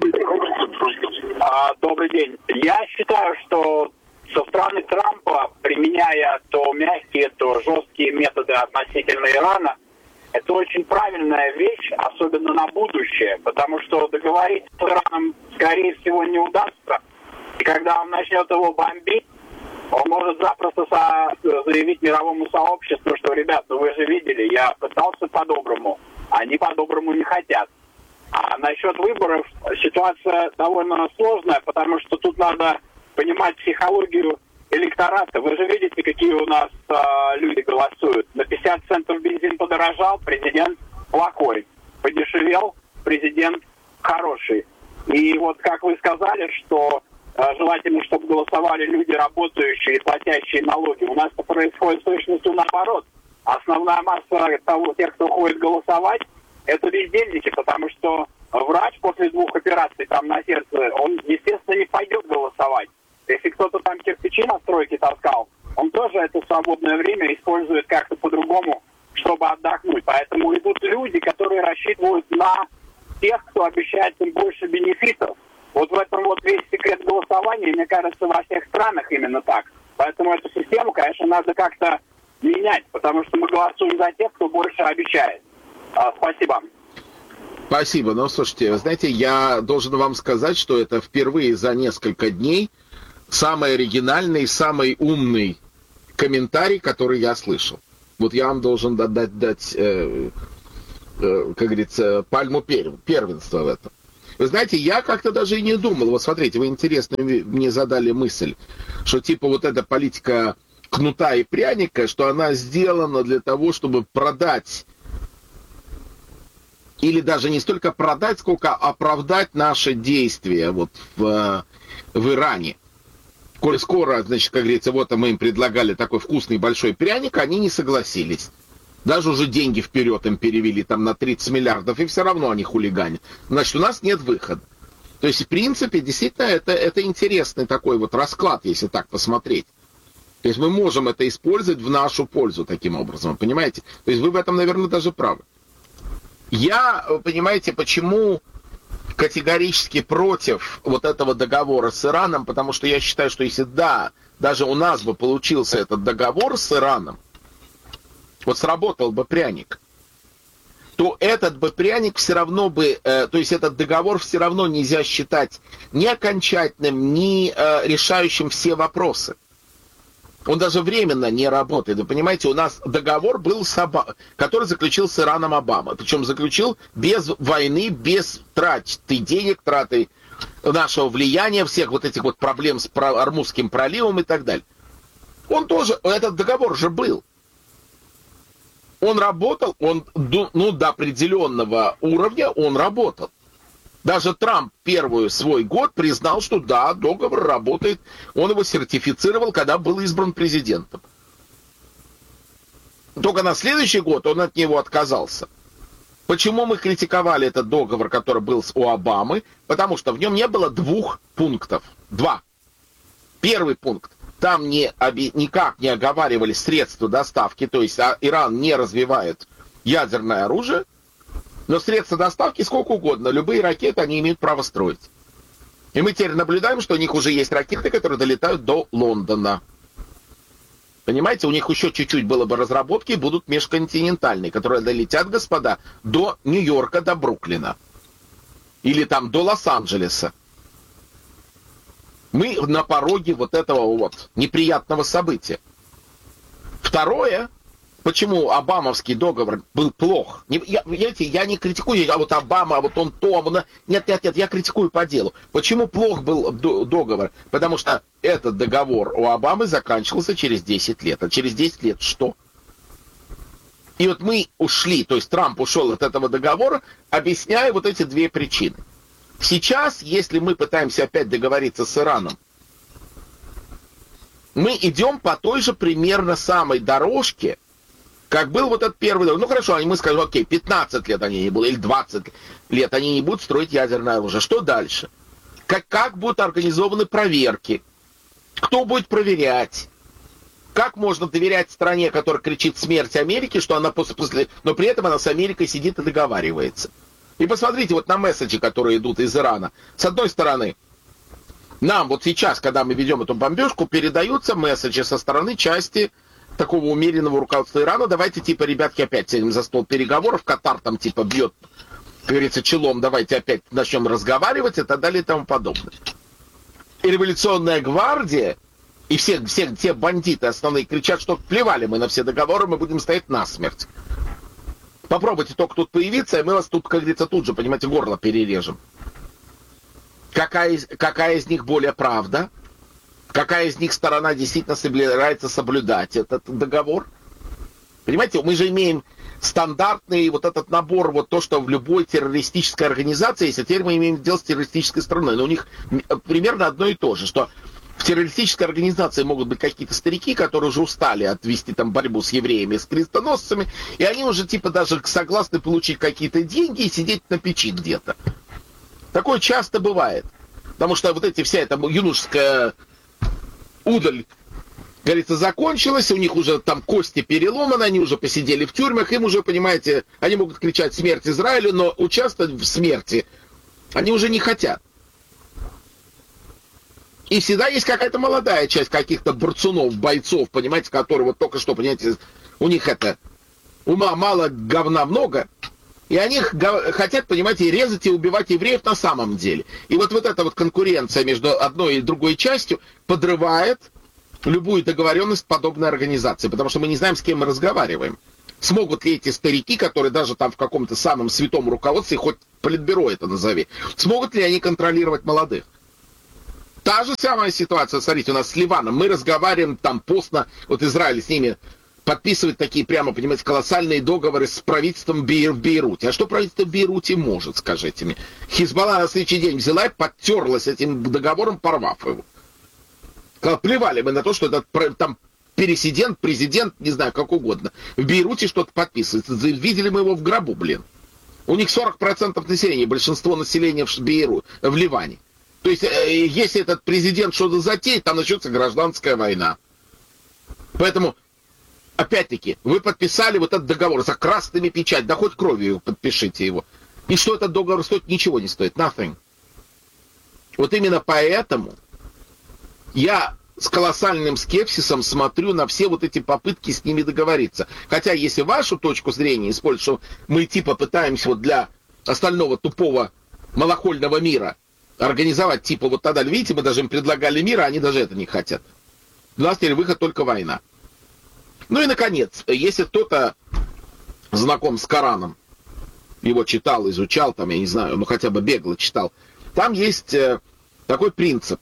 Добрый день. Я считаю, что со стороны Трампа, применяя то мягкие, то жесткие методы относительно Ирана, это очень правильная вещь, особенно на будущее, потому что договориться с Ираном, скорее всего, не удастся. И когда он начнет его бомбить, он может запросто заявить мировому сообществу, что, ребят, вы же видели, я пытался по-доброму, они по-доброму не хотят. А насчет выборов ситуация довольно сложная, потому что тут надо понимать психологию электората. Вы же видите, какие у нас люди голосуют. На 50 центов бензин подорожал, президент плохой. Подешевел, президент хороший. И как вы сказали, что желательно, чтобы голосовали люди, работающие и платящие налоги. У нас это происходит в точности наоборот. Основная масса тех, кто ходит голосовать, это бездельники, потому что врач после 2 операций на сердце, он, естественно, не пойдет голосовать. Если кто-то там кирпичи на стройке таскал, он тоже это свободное время использует как-то по-другому, чтобы отдохнуть. Поэтому идут люди, которые рассчитывают на образования, мне кажется, во всех странах именно так. Поэтому эту систему, конечно, надо как-то менять, потому что мы голосуем за тех, кто больше обещает. Спасибо.
Спасибо. Ну, слушайте, вы знаете, я должен вам сказать, что это впервые за несколько дней самый оригинальный, самый умный комментарий, который я слышал. Вот я вам должен дать как говорится, пальму первенства в этом. Вы знаете, я как-то даже и не думал. Вот смотрите, вы интересно мне задали мысль, что типа вот эта политика кнута и пряника, что она сделана для того, чтобы продать, или даже не столько продать, сколько оправдать наши действия вот в Иране. Коль скоро, значит, как говорится, вот мы им предлагали такой вкусный большой пряник, они не согласились. Даже уже деньги вперед им перевели там на 30 миллиардов, и все равно они хулиганят. Значит, у нас нет выхода. То есть, в принципе, действительно, это интересный такой вот расклад, если так посмотреть. То есть мы можем это использовать в нашу пользу таким образом, понимаете? То есть вы в этом, наверное, даже правы. Я, понимаете, почему категорически против вот этого договора с Ираном, потому что я считаю, что если даже у нас бы получился этот договор с Ираном, вот сработал бы пряник, то этот бы пряник все равно бы, то есть этот договор все равно нельзя считать ни окончательным, ни решающим все вопросы. Он даже временно не работает. Вы понимаете, у нас договор был, который заключил с Ираном Обама. Причем заключил без войны, без траты денег, траты нашего влияния, всех вот этих вот проблем с Ормузским проливом и так далее. Он тоже, этот договор же был. Он работал, до определенного уровня он работал. Даже Трамп первый свой год признал, что да, договор работает. Он его сертифицировал, когда был избран президентом. Только на следующий год он от него отказался. Почему мы критиковали этот договор, который был у Обамы? Потому что в нем не было 2 пунктов. 2. Первый пункт. Там никак не оговаривали средства доставки, то есть Иран не развивает ядерное оружие, но средства доставки сколько угодно, любые ракеты они имеют право строить. И мы теперь наблюдаем, что у них уже есть ракеты, которые долетают до Лондона. Понимаете, у них еще чуть-чуть было бы разработки, будут межконтинентальные, которые долетят, господа, до Нью-Йорка, до Бруклина. Или там до Лос-Анджелеса. Мы на пороге вот этого вот неприятного события. Второе, почему Обамовский договор был плох. Я не критикую, а вот Обама, а вот он то, нет, я критикую по делу. Почему плох был договор? Потому что этот договор у Обамы заканчивался через 10 лет. А через 10 лет что? И вот мы ушли, то есть Трамп ушел от этого договора, объясняя вот эти 2 причины. Сейчас, если мы пытаемся опять договориться с Ираном, мы идем по той же примерно самой дорожке, как был вот этот первый договор. Ну хорошо, мы скажем, окей, 15 лет они не будут, или 20 лет они не будут строить ядерное оружие. Что дальше? Как будут организованы проверки? Кто будет проверять? Как можно доверять стране, которая кричит «смерть Америке», что она но при этом она с Америкой сидит и договаривается? И посмотрите вот на месседжи, которые идут из Ирана. С одной стороны, нам вот сейчас, когда мы ведем эту бомбежку, передаются месседжи со стороны части такого умеренного руководства Ирана. Давайте, типа, ребятки, опять сядем за стол переговоров. Катар там, типа, бьет, как говорится, челом. Давайте опять начнем разговаривать и так далее и тому подобное. И революционная гвардия, и все те бандиты основные кричат, что плевали мы на все договоры, мы будем стоять насмерть. Попробуйте только тут появиться, и мы вас тут, как говорится, тут же, понимаете, горло перережем. Какая из них более правда? Какая из них сторона действительно собирается соблюдать этот договор? Понимаете, мы же имеем стандартный вот этот набор, вот то, что в любой террористической организации есть, а теперь мы имеем дело с террористической страной. Но у них примерно одно и то же, что в террористической организации могут быть какие-то старики, которые уже устали отвести там борьбу с евреями, с крестоносцами, и они уже типа даже согласны получить какие-то деньги и сидеть на печи где-то. Такое часто бывает. Потому что вот вся эта юношеская удаль, говорится, закончилась, у них уже там кости переломаны, они уже посидели в тюрьмах, им уже, понимаете, они могут кричать «смерть Израилю», но участвовать в смерти они уже не хотят. И всегда есть какая-то молодая часть каких-то борцунов, бойцов, понимаете, которые вот только что, понимаете, у них это ума мало, говна много, и они хотят, понимаете, резать и убивать евреев на самом деле. И вот эта вот конкуренция между одной и другой частью подрывает любую договоренность подобной организации, потому что мы не знаем, с кем мы разговариваем. Смогут ли эти старики, которые даже там в каком-то самом святом руководстве, хоть политбюро это назови, смогут ли они контролировать молодых? Та же самая ситуация, смотрите, у нас с Ливаном. Мы разговариваем там постно, вот Израиль с ними подписывает такие прямо, понимаете, колоссальные договоры с правительством в Бейруте. А что правительство в Бейруте может, скажите мне? Хизбалла на следующий день взяла и подтерлась этим договором, порвав его. Плевали мы на то, что этот там президент, не знаю, как угодно, в Бейруте что-то подписывает. Видели мы его в гробу, блин. У них 40% населения, большинство населения в Ливане. То есть, если этот президент что-то затеет, там начнется гражданская война. Поэтому, опять-таки, вы подписали вот этот договор за красными печатями, да хоть кровью подпишите его. И что этот договор стоит? Ничего не стоит. Nothing. Вот именно поэтому я с колоссальным скепсисом смотрю на все вот эти попытки с ними договориться. Хотя, если вашу точку зрения использовать, что мы типа пытаемся вот для остального тупого малохольного мира организовать типа вот тогда, видите, мы даже им предлагали мир, а они даже это не хотят. У нас теперь выход только война. Ну и, наконец, если кто-то знаком с Кораном, его читал, изучал, там, я не знаю, ну хотя бы бегло читал, там есть такой принцип,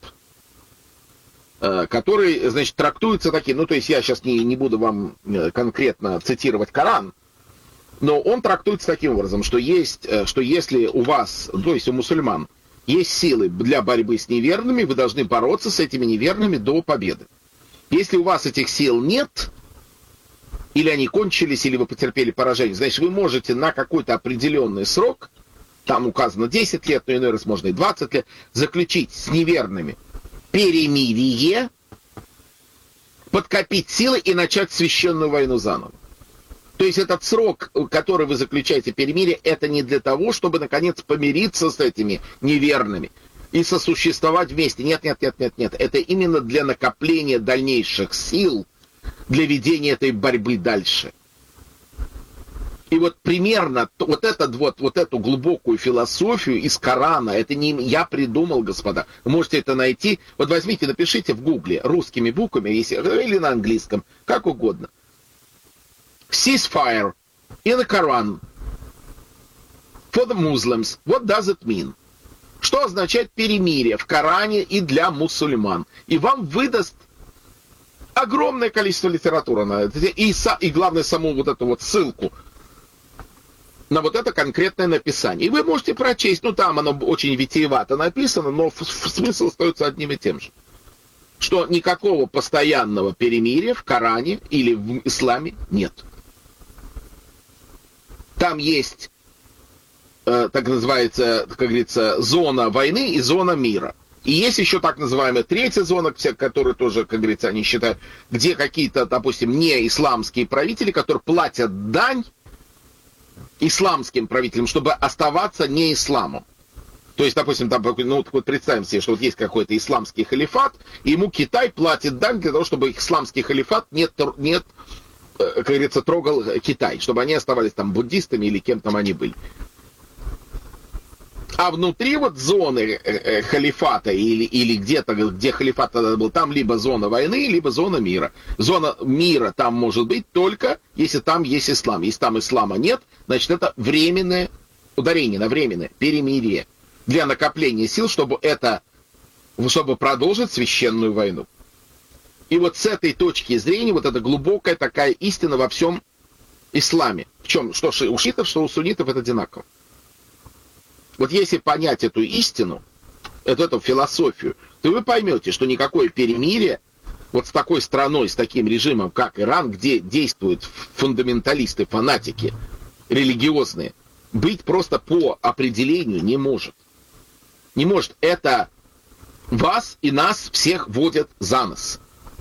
который, значит, трактуется таким, ну то есть я сейчас не буду вам конкретно цитировать Коран, но он трактуется таким образом, что если у вас, то есть у мусульман, есть силы для борьбы с неверными, вы должны бороться с этими неверными до победы. Если у вас этих сил нет, или они кончились, или вы потерпели поражение, значит, вы можете на какой-то определенный срок, там указано 10 лет, но иной раз можно и 20 лет, заключить с неверными перемирие, подкопить силы и начать священную войну заново. То есть этот срок, который вы заключаете перемирие, это не для того, чтобы, наконец, помириться с этими неверными и сосуществовать вместе. Нет. Это именно для накопления дальнейших сил, для ведения этой борьбы дальше. И вот примерно вот эту глубокую философию из Корана, это не я придумал, господа. Вы можете это найти. Вот возьмите, напишите в Гугле русскими буквами, или на английском, как угодно. Ceasefire in the Quran for the Muslims. What does it mean? Что означает перемирие в Коране и для мусульман? И вам выдаст огромное количество литературы на это. И главное, саму вот эту вот ссылку на вот это конкретное написание. И вы можете прочесть, ну там оно очень витиевато написано, но смысл остается одним и тем же. Что никакого постоянного перемирия в Коране или в исламе нет. Там есть, так называется, как говорится, зона войны и зона мира. И есть еще так называемая третья зона, которую тоже, как говорится, они считают, где какие-то, допустим, не исламские правители, которые платят дань исламским правителям, чтобы оставаться не исламом. То есть, допустим, там, ну, вот представим себе, что вот есть какой-то исламский халифат, и ему Китай платит дань для того, чтобы исламский халифат как говорится, трогал Китай, чтобы они оставались там буддистами или кем там они были. А внутри вот зоны халифата или где-то, где халифат тогда был, там либо зона войны, либо зона мира. Зона мира там может быть только, если там есть ислам. Если там ислама нет, значит это временное, ударение на временное, перемирие. Для накопления сил, чтобы продолжить священную войну. И вот с этой точки зрения, вот эта глубокая такая истина во всем исламе. В чем? Что у шиитов, что у суннитов это одинаково. Вот если понять эту истину, эту философию, то вы поймете, что никакое перемирие вот с такой страной, с таким режимом, как Иран, где действуют фундаменталисты, фанатики, религиозные, быть просто по определению не может. Не может. Это вас и нас всех водят за нос.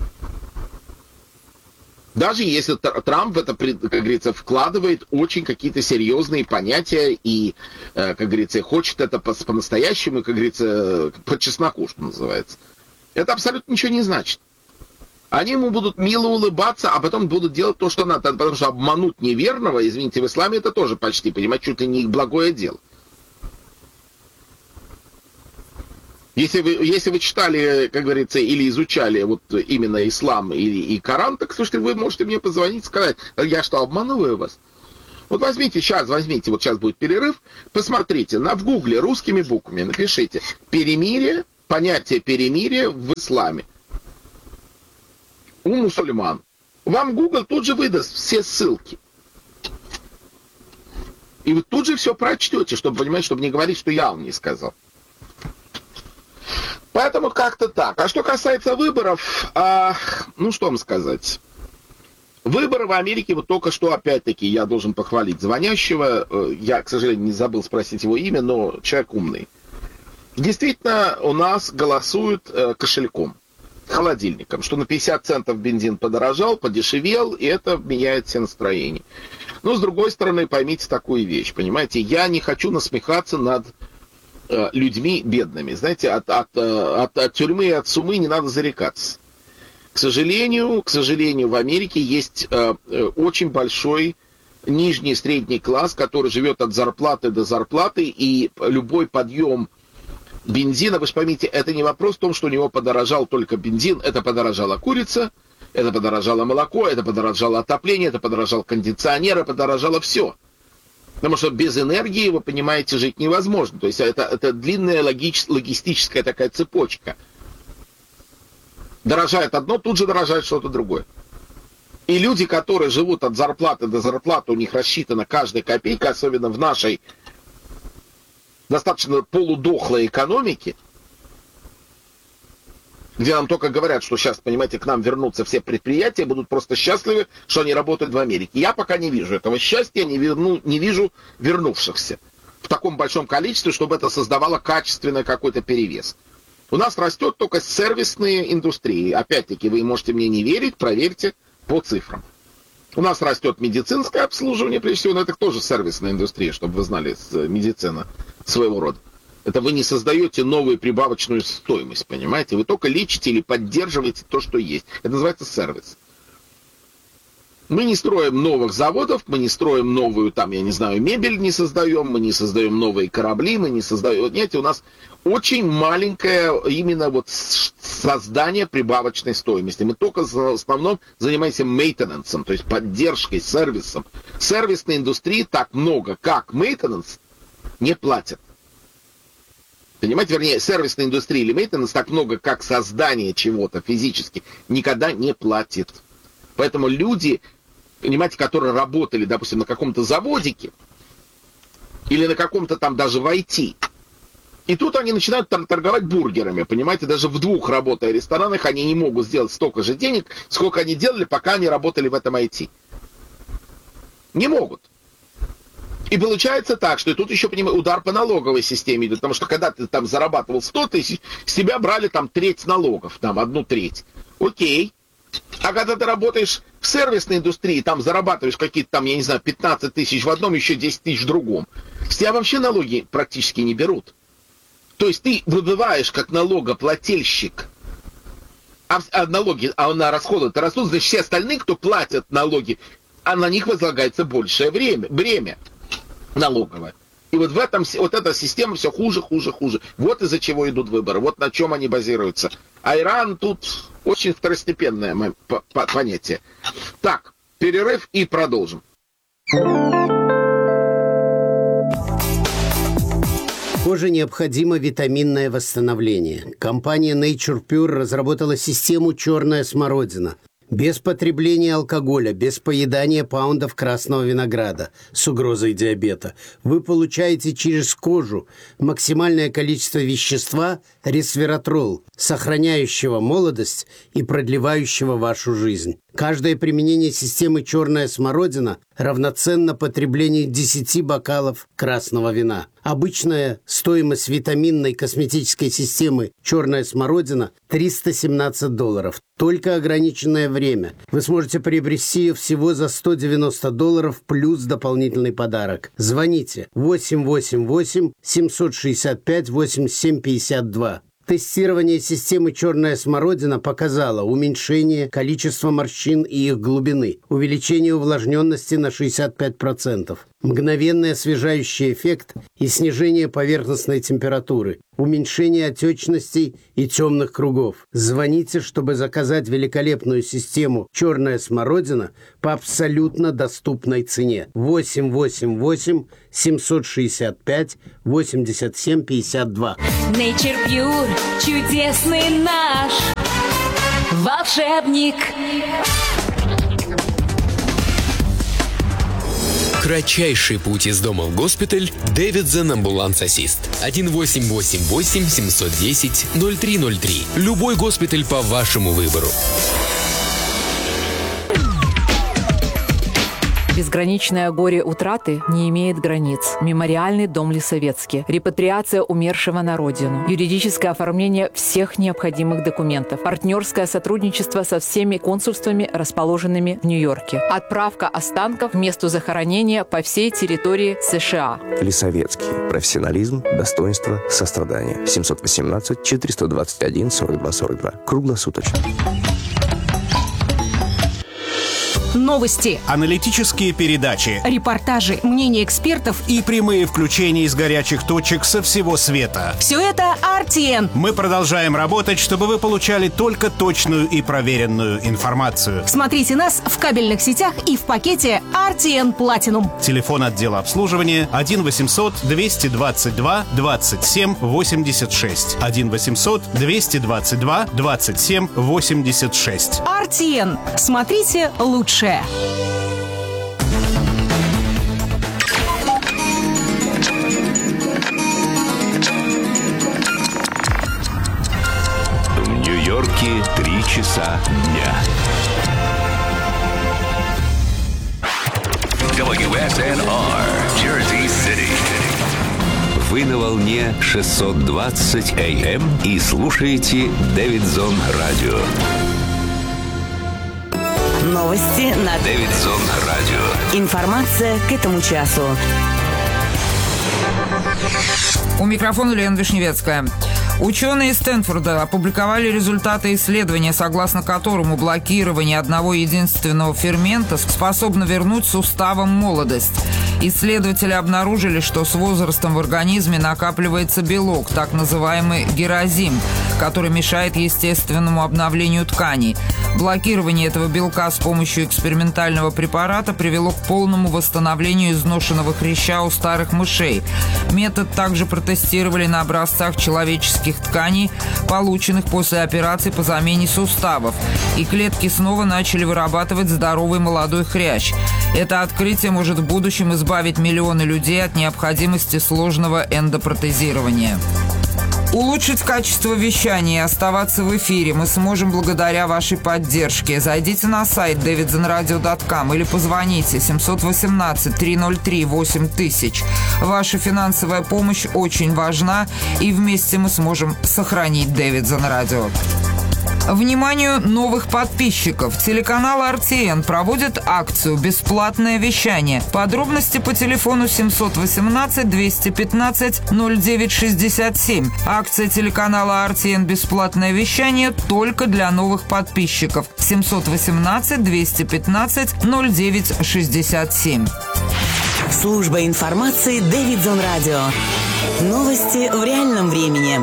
Даже если Трамп в это, как говорится, вкладывает очень какие-то серьезные понятия и, как говорится, хочет это по-настоящему, как говорится, по чесноку, что называется. Это абсолютно ничего не значит. Они ему будут мило улыбаться, а потом будут делать то, что надо. Потому что обмануть неверного, извините, в исламе это тоже почти, понимаете, чуть ли не благое дело. Если вы читали, как говорится, или изучали вот именно ислам и Коран, так, слушайте, вы можете мне позвонить и сказать, я что, обманываю вас? Вот возьмите, вот сейчас будет перерыв, посмотрите, в гугле русскими буквами напишите перемирие, понятие перемирия в исламе у мусульман. Вам Google тут же выдаст все ссылки. И вы тут же все прочтете, чтобы понимать, чтобы не говорить, что я вам не сказал. Поэтому как-то так. А что касается выборов, что вам сказать? Выборы в Америке, вот только что, опять-таки, я должен похвалить звонящего. Я, к сожалению, не забыл спросить его имя, но человек умный. Действительно, у нас голосуют кошельком, холодильником, что на 50 центов бензин подорожал, подешевел, и это меняет все настроения. Но, с другой стороны, поймите такую вещь, понимаете, я не хочу насмехаться над людьми бедными. Знаете, от тюрьмы и от сумы не надо зарекаться. К сожалению, в Америке есть очень большой нижний и средний класс, который живет от зарплаты до зарплаты, и любой подъем бензина, вы же поймите, это не вопрос в том, что у него подорожал только бензин, это подорожала курица, это подорожало молоко, это подорожало отопление, это подорожал кондиционер, это подорожало все. Потому что без энергии, вы понимаете, жить невозможно. То есть это длинная логистическая такая цепочка. Дорожает одно, тут же дорожает что-то другое. И люди, которые живут от зарплаты до зарплаты, у них рассчитана каждая копейка, особенно в нашей достаточно полудохлой экономике, где нам только говорят, что сейчас, понимаете, к нам вернутся все предприятия, будут просто счастливы, что они работают в Америке. Я пока не вижу этого счастья, не вижу вернувшихся в таком большом количестве, чтобы это создавало качественный какой-то перевес. У нас растет только сервисные индустрии. Опять-таки, вы можете мне не верить, проверьте по цифрам. У нас растет медицинское обслуживание, прежде всего, но это тоже сервисная индустрия, чтобы вы знали, медицина своего рода. Это вы не создаете новую прибавочную стоимость, понимаете? Вы только лечите или поддерживаете то, что есть. Это называется сервис. Мы не строим новых заводов, мы не строим новую, мебель не создаем, мы не создаем новые корабли, мы не создаем... Знаете, у нас очень маленькое именно вот создание прибавочной стоимости. Мы только в основном занимаемся мейнтенансом, то есть поддержкой, сервисом. Сервисной индустрии так много, как мейнтенанс, не платят. Понимаете, вернее, сервисной индустрии или мейнтенанс так много, как создание чего-то физически, никогда не платит. Поэтому люди, понимаете, которые работали, допустим, на каком-то заводике или на каком-то там даже в IT, и тут они начинают торговать бургерами, понимаете, даже в 2 работая в ресторанах они не могут сделать столько же денег, сколько они делали, пока они работали в этом IT. Не могут. И получается так, что и тут еще, понимаете, удар по налоговой системе идет, потому что когда ты там зарабатывал 100 тысяч, с тебя брали там треть налогов, там 1/3. Окей. А когда ты работаешь в сервисной индустрии, там зарабатываешь какие-то там, 15 тысяч в одном, еще 10 тысяч в другом, с тебя вообще налоги практически не берут. То есть ты выбываешь как налогоплательщик, а на расходы-то растут, значит, все остальные, кто платят налоги, а на них возлагается большее бремя налоговое. И вот эта система все хуже. Вот из-за чего идут выборы, вот на чем они базируются. А Иран тут очень второстепенное понятие. Так, перерыв и продолжим.
Коже необходимо витаминное восстановление. Компания Nature Pure разработала систему «Черная смородина». Без потребления алкоголя, без поедания паундов красного винограда с угрозой диабета вы получаете через кожу максимальное количество вещества ресвератрол, сохраняющего молодость и продлевающего вашу жизнь. Каждое применение системы «Черная смородина» равноценно потреблению 10 бокалов красного вина. Обычная стоимость витаминной косметической системы «Черная смородина» $317. Только ограниченное время. Вы сможете приобрести ее всего за $190 плюс дополнительный подарок. Звоните 888-765-8752. Тестирование системы «Черная смородина» показало уменьшение количества морщин и их глубины, увеличение увлажненности на 65%, мгновенный освежающий эффект и снижение поверхностной температуры, уменьшение отечностей и темных кругов. Звоните, чтобы заказать великолепную систему «Черная смородина» по абсолютно доступной цене. 888 765 87 52.
Nature Pure, чудесный наш волшебник.
Кратчайший путь из дома в госпиталь. Дэвидсон Амбуланс Ассист. 1888 710 0303. Любой госпиталь по вашему выбору.
Безграничное горе утраты не имеет границ. Мемориальный дом Лисовецкий. Репатриация умершего на родину. Юридическое оформление всех необходимых документов. Партнерское сотрудничество со всеми консульствами, расположенными в Нью-Йорке. Отправка останков к месту захоронения по всей территории США.
Лисовецкий. Профессионализм, достоинство, сострадание. 718 421 42 42. Круглосуточно.
Новости,
аналитические передачи,
репортажи, мнения экспертов
и прямые включения из горячих точек со всего света.
Все это RTN.
Мы продолжаем работать, чтобы вы получали только точную и проверенную информацию.
Смотрите нас в кабельных сетях и в пакете RTN Platinum.
Телефон отдела обслуживания 1 800 222 27 86. 1 800 222 27 86.
RTN. Смотрите лучше.
В Нью-Йорке 3 часа дня. WSNR, Jersey City. Вы на волне 620 AM и слушаете Дэвидсон Радио.
Новости на
Дэвидсон Радио.
Информация к этому часу.
У микрофона Лена Вишневецкая. Ученые из Стэнфорда опубликовали результаты исследования, согласно которому блокирование одного единственного фермента способно вернуть суставам молодость. Исследователи обнаружили, что с возрастом в организме накапливается белок, так называемый герозим, который мешает естественному обновлению тканей. Блокирование этого белка с помощью экспериментального препарата привело к полному восстановлению изношенного хряща у старых мышей. Метод также протестировали на образцах человеческих тканей, полученных после операции по замене суставов, и клетки снова начали вырабатывать здоровый молодой хрящ. Это открытие может в будущем избавить миллионы людей от необходимости сложного эндопротезирования. Улучшить качество вещания и оставаться в эфире мы сможем благодаря вашей поддержке. Зайдите на сайт davidsonradio.com или позвоните 718-303-8000. Ваша финансовая помощь очень важна, и вместе мы сможем сохранить Дэвидсон Радио. Вниманию новых подписчиков. Телеканал RTN проводит акцию «Бесплатное вещание». Подробности по телефону 718-215-0967. Акция телеканала RTN «Бесплатное вещание» только для новых подписчиков. 718-215-0967.
Служба информации Дэвидсон Радио. Новости в реальном времени.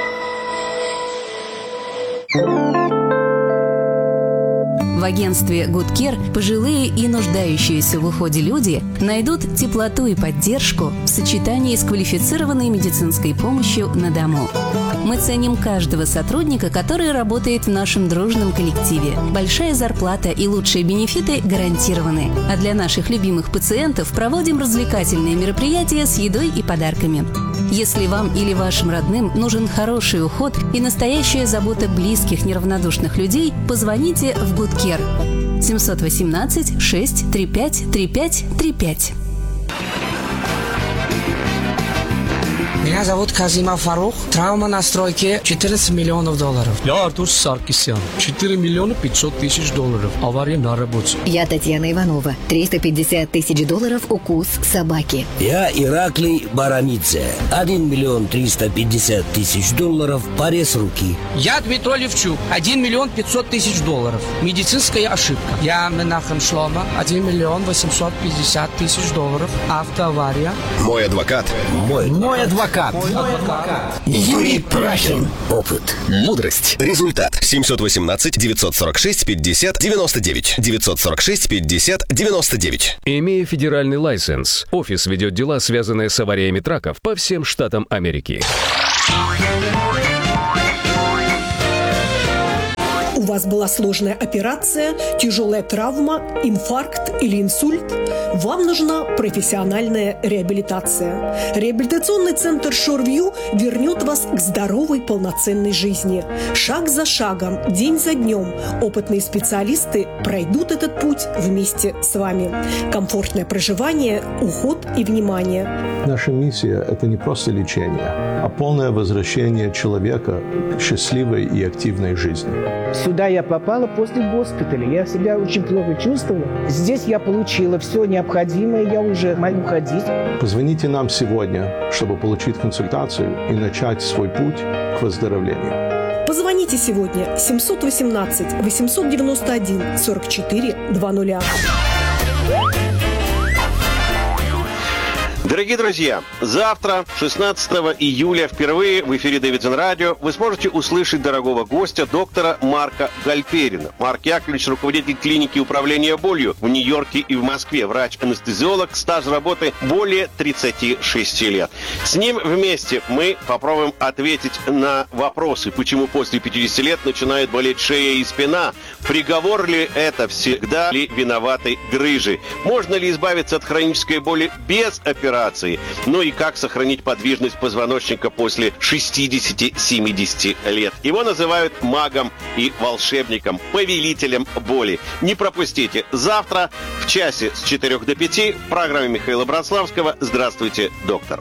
В агентстве Good Care пожилые и нуждающиеся в уходе люди найдут теплоту и поддержку в сочетании с квалифицированной медицинской помощью на дому. Мы ценим каждого сотрудника, который работает в нашем дружном коллективе. Большая зарплата и лучшие бенефиты гарантированы. А для наших любимых пациентов проводим развлекательные мероприятия с едой и подарками. Если вам или вашим родным нужен хороший уход и настоящая забота близких неравнодушных людей, позвоните в Good Care 718 635 3535.
Меня зовут Казимов Фарух. Травма на стройке $14 миллионов.
Я Артур Саркисян. $4 миллиона 500 тысяч. Авария на работе.
Я Татьяна Иванова. $350 тысяч укус собаки.
Я Ираклий Барамидзе. $1 миллион 350 тысяч порез руки.
Я Дмитрий Левчук. $1 миллион 500 тысяч. Медицинская ошибка. Я Менахем Шлома. $1 миллион 850 тысяч. Автоавария.
Мой адвокат.
Мой адвокат. Юрий Прахин.
Опыт. Мудрость. Результат. 718-946-50-99. 946-50-99.
Имея федеральный лайсенс, офис ведет дела, связанные с авариями траков по всем штатам Америки.
У вас была сложная операция, тяжелая травма, инфаркт или инсульт? Вам нужна профессиональная реабилитация. Реабилитационный центр Шорвью вернет вас к здоровой, полноценной жизни. Шаг за шагом, день за днем опытные специалисты пройдут этот путь вместе с вами. Комфортное проживание, уход и внимание.
Наша миссия – это не просто лечение, а полное возвращение человека к счастливой и активной жизни.
Сюда я попала после госпиталя. Я себя очень плохо чувствовала. Здесь я получила все необходимое, я уже могу ходить.
Позвоните нам сегодня, чтобы получить консультацию и начать свой путь к выздоровлению.
Позвоните сегодня 718-891-44-00.
Дорогие друзья, завтра, 16 июля, впервые в эфире Дэвидсон Радио вы сможете услышать дорогого гостя, доктора Марка Гальперина. Марк Яковлевич – руководитель клиники управления болью в Нью-Йорке и в Москве, врач-анестезиолог, стаж работы более 36 лет. С ним вместе мы попробуем ответить на вопросы, почему после 50 лет начинает болеть шея и спина, приговор ли это, всегда ли виноваты грыжи, можно ли избавиться от хронической боли без операции, ну и как сохранить подвижность позвоночника после 60-70 лет. Его называют магом и волшебником, повелителем боли. Не пропустите. Завтра в часе с 4 до 5 в программе Михаила Братславского «Здравствуйте, доктор».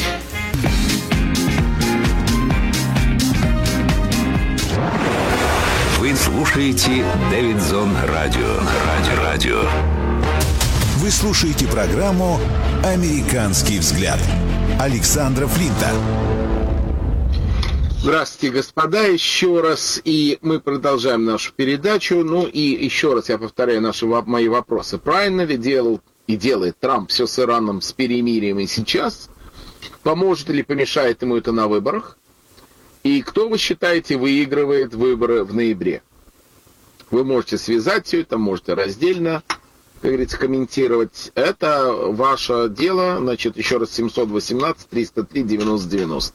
Вы слушаете Дэвидсон Радио.
Вы слушаете программу «Американский взгляд» Александра Флинта.
Здравствуйте, господа, еще раз. И мы продолжаем нашу передачу. Ну и еще раз я повторяю мои вопросы. Правильно ли делал и делает Трамп все с Ираном, с перемирием и сейчас? Поможет или помешает ему это на выборах? И кто, вы считаете, выигрывает выборы в ноябре? Вы можете связать все это, можете раздельно, как говорится, комментировать. Это ваше дело. Значит, еще раз, 718-303-90-90.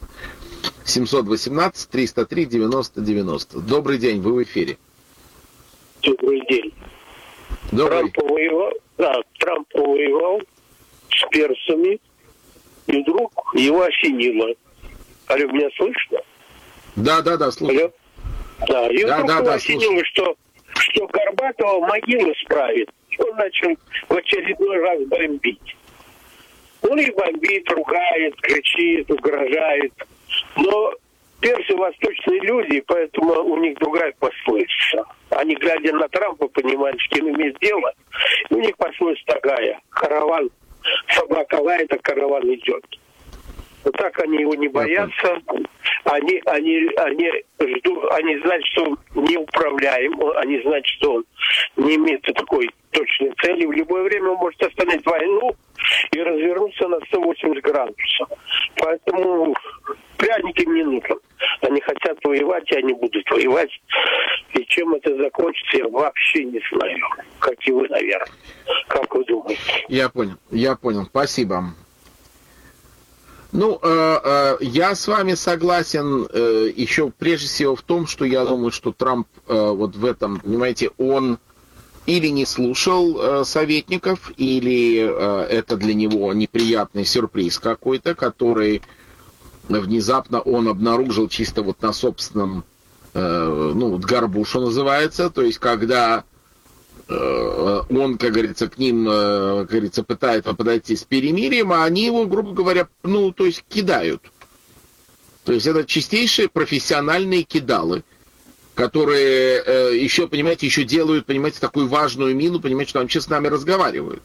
718-303-90-90. Добрый день, вы в эфире.
Добрый день.
Добрый.
Трамп повоевал с персами, и вдруг его осенило. Алло, меня слышно?
Да, слушаю.
Алло? Да, и вдруг его осенило, что Горбатова могилу справит. Он начал в очередной раз бомбить. Он и бомбит, ругает, кричит, угрожает. Но персы восточные люди, поэтому у них другая пословица. Они, глядя на Трампа, понимают, с кем имеет дело. У них пословица такая: караван, собака лает, а караван идет. Вот так они его не боятся. Они ждут, они знают, что он неуправляем, они знают, что он не имеет такой точной цели. В любое время он может остановить войну и развернуться на 180 градусов. Поэтому пряник им не нужен. Они хотят воевать, и они будут воевать. И чем это закончится, я вообще не знаю. Как и вы, наверное. Как вы думаете?
Я понял. Спасибо. Ну, я с вами согласен еще прежде всего в том, что я думаю, что Трамп вот в этом, понимаете, он или не слушал советников, или это для него неприятный сюрприз какой-то, который внезапно он обнаружил чисто вот на собственном, горбу, что называется, то есть когда он, как говорится, к ним, как говорится, пытается подойти с перемирием, а они его, грубо говоря, кидают. То есть это чистейшие профессиональные кидалы, которые еще, понимаете, еще делают, понимаете, такую важную мину, понимаете, что они вообще с нами разговаривают.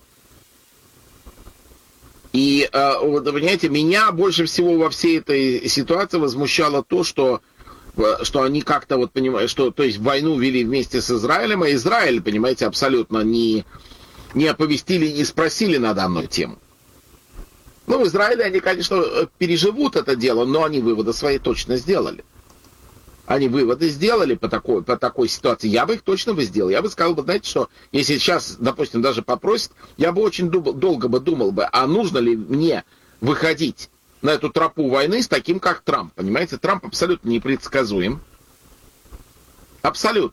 И, вот, понимаете, меня больше всего во всей этой ситуации возмущало то, что они как-то, вот, понимаете, что, то есть, войну вели вместе с Израилем, а Израиль, понимаете, абсолютно не оповестили, не спросили на данную тему. Ну, в Израиле они, конечно, переживут это дело, но они выводы свои точно сделали. Они выводы сделали по такой ситуации. Я бы их точно бы сделал. Я бы сказал, знаете, что если сейчас, допустим, даже попросят, я бы очень долго бы думал бы, а нужно ли мне выходить на эту тропу войны с таким, как Трамп. Понимаете, Трамп абсолютно непредсказуем. Абсолютно.